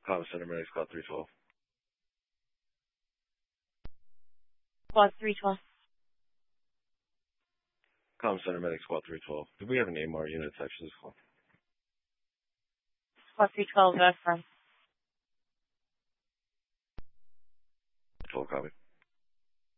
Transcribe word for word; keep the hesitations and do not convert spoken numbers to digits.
Comm Center Medic Squad three twelve. Squad three twelve. Comm Center Medic Squad three twelve. Do we have an A M R unit attached to this call? Squad three twelve, uh, from. twelve copy.